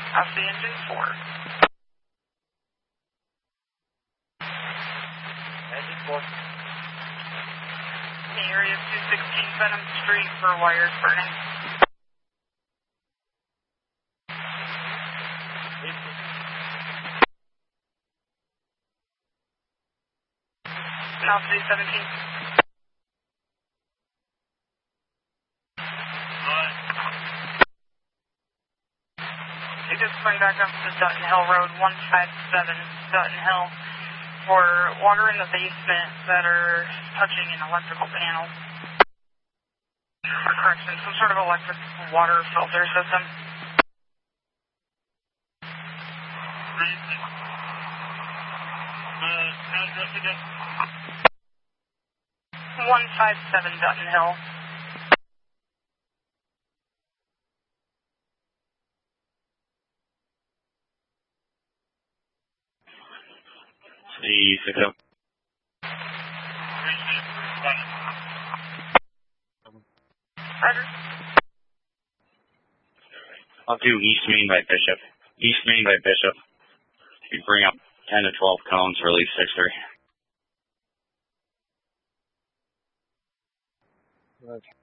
Off the engine 4. Engine 4. The area 216 Benham Street for wires burning. South 217. You just bring back up to Dutton Hill Road 157, Dutton Hill, for water in the basement that are touching an electrical panel. Or correction, some sort of electric water filter system. 157 Dutton Hill. C60. Roger. I'll do East Main by Bishop. East Main by Bishop. You bring up 10 to 12 cones, release 6-3. Roger.